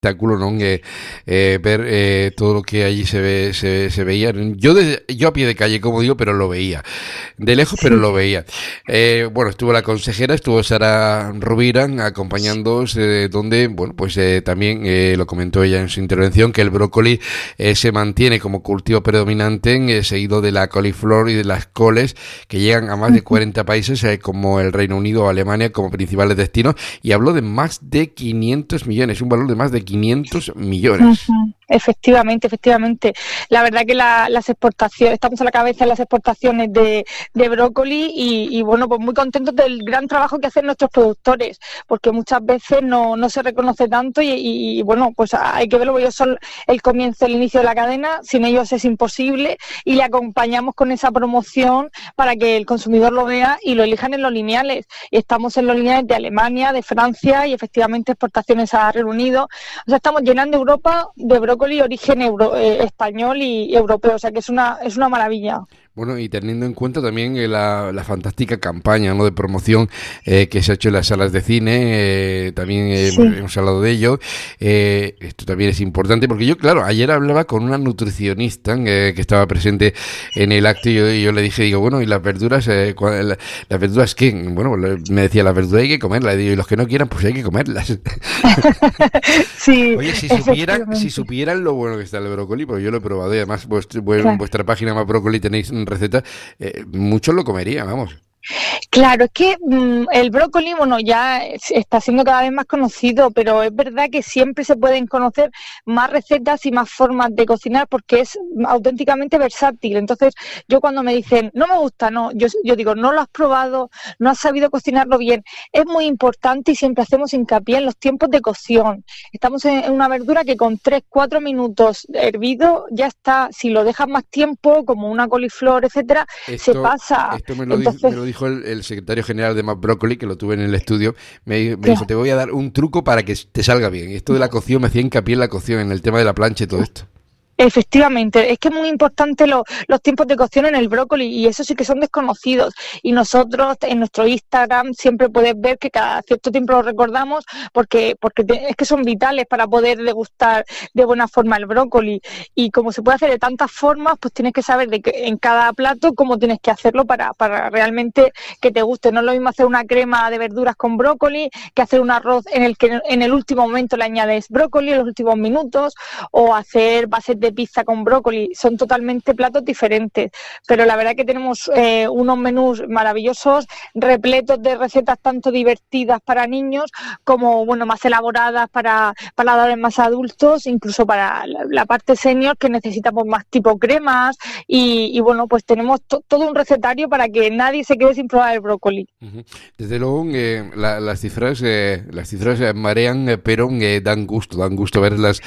espectáculo, ¿no? Ver todo lo que allí se veía. Yo a pie de calle, como digo, pero lo veía. De lejos, pero Sí. lo veía. Bueno, estuvo la consejera, estuvo Sara Rovira acompañándoos, donde, bueno, pues también lo comentó ella en su intervención, que el brócoli se mantiene como cultivo predominante, seguido de la coliflor y de las coles, que llegan a más de 40 países, como el Reino Unido o Alemania, como principales destinos, y habló de más de 500 millones, un valor de más de 500 millones. Ujú. Efectivamente. La verdad que las exportaciones, estamos a la cabeza en las exportaciones de brócoli y bueno, pues muy contentos del gran trabajo que hacen nuestros productores, porque muchas veces no se reconoce tanto y bueno, pues hay que verlo, porque ellos son el comienzo, el inicio de la cadena, sin ellos es imposible y le acompañamos con esa promoción para que el consumidor lo vea y lo elijan en los lineales. Y estamos en los lineales de Alemania, de Francia y efectivamente exportaciones a Reino Unido. O sea, estamos llenando Europa de brócoli origen español y europeo, o sea que es una maravilla. Bueno, y teniendo en cuenta también la fantástica campaña, ¿no?, de promoción que se ha hecho en las salas de cine, también Sí. hemos hablado de ello. Esto también es importante porque yo, claro, ayer hablaba con una nutricionista que estaba presente en el acto y yo le dije, digo, bueno, ¿y las verduras? ¿Las verduras qué? Bueno, me decía, las verduras hay que comerlas. Y los que no quieran, pues hay que comerlas. Sí, Oye, si efectivamente. supieran lo bueno que está el brócoli, porque yo lo he probado y además en Claro. vuestra página Más Brócoli tenéis recetas, muchos lo comerían, vamos. Claro, es que el brócoli, bueno, ya está siendo cada vez más conocido, pero es verdad que siempre se pueden conocer más recetas y más formas de cocinar porque es auténticamente versátil. Entonces, yo cuando me dicen, no me gusta, no, yo digo, no lo has probado, no has sabido cocinarlo bien. Es muy importante y siempre hacemos hincapié en los tiempos de cocción. Estamos en una verdura que con 3-4 minutos hervido ya está. Si lo dejas más tiempo, como una coliflor, etcétera, se Esto, pasa. esto me Entonces, lo dijo el secretario general de Más Brócoli, que lo tuve en el estudio. Me dijo, claro. te voy a dar un truco para que te salga bien. Esto de la cocción, me hacía hincapié en la cocción, en el tema de la plancha y todo esto. Efectivamente, es que es muy importante los tiempos de cocción en el brócoli y eso sí que son desconocidos. Y nosotros en nuestro Instagram siempre puedes ver que cada cierto tiempo lo recordamos porque es que son vitales para poder degustar de buena forma el brócoli. Y como se puede hacer de tantas formas, pues tienes que saber de que en cada plato cómo tienes que hacerlo para realmente que te guste. No es lo mismo hacer una crema de verduras con brócoli que hacer un arroz en el que en el último momento le añades brócoli en los últimos minutos o hacer bases de pizza con brócoli, son totalmente platos diferentes, pero la verdad que tenemos unos menús maravillosos, repletos de recetas tanto divertidas para niños como bueno más elaboradas para paladores más adultos, incluso para la parte senior que necesitamos más tipo cremas y bueno, pues tenemos todo un recetario para que nadie se quede sin probar el brócoli. Ujú. Desde luego, las cifras marean, pero dan gusto verlas.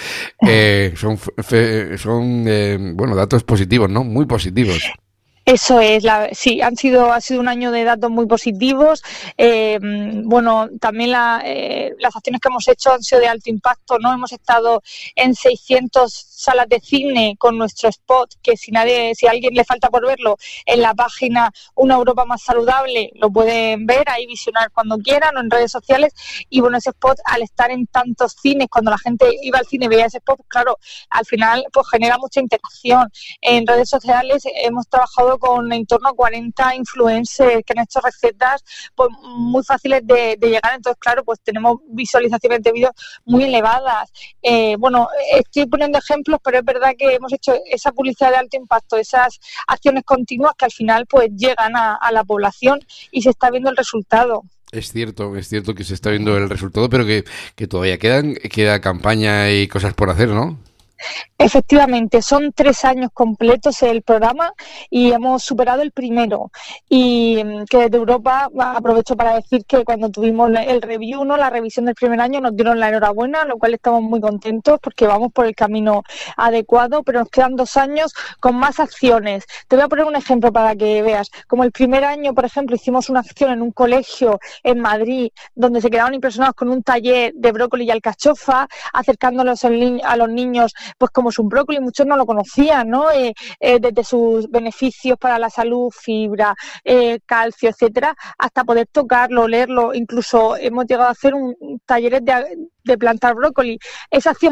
Bueno, datos positivos, ¿no? Muy positivos. Eso es, sí, ha sido un año de datos muy positivos. Bueno, también las acciones que hemos hecho han sido de alto impacto, ¿no? Hemos estado en 600 salas de cine con nuestro spot, que si a alguien le falta por verlo, en la página Una Europa Más Saludable lo pueden ver, ahí visionar cuando quieran o en redes sociales. Y bueno, ese spot, al estar en tantos cines, cuando la gente iba al cine y veía ese spot, pues claro, al final pues genera mucha interacción. En redes sociales hemos trabajado con en torno a 40 influencers que han hecho recetas pues, muy fáciles de llegar, entonces claro, pues tenemos visualizaciones de vídeos muy elevadas. Bueno, estoy poniendo ejemplos, pero es verdad que hemos hecho esa publicidad de alto impacto, esas acciones continuas que al final pues llegan a la población y se está viendo el resultado. Es cierto que se está viendo el resultado, pero que todavía queda campaña y cosas por hacer, ¿no? Efectivamente, son 3 años completos el programa y hemos superado el primero. Y que desde Europa aprovecho para decir que cuando tuvimos el review, ¿no?, la revisión del primer año, nos dieron la enhorabuena, lo cual estamos muy contentos porque vamos por el camino adecuado, pero nos quedan 2 años con más acciones. Te voy a poner un ejemplo para que veas. Como el primer año, por ejemplo, hicimos una acción en un colegio en Madrid donde se quedaron impresionados con un taller de brócoli y alcachofa, acercándolos a los niños pues como es un brócoli, muchos no lo conocían, ¿no? Desde sus beneficios para la salud, fibra, calcio, etcétera, hasta poder tocarlo, leerlo. Incluso hemos llegado a hacer talleres de plantar brócoli. Esa acción